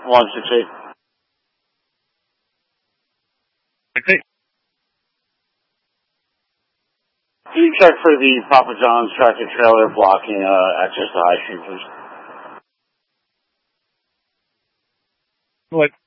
168. Okay. Can you check for the Papa John's tractor trailer blocking access to High Street, please? What?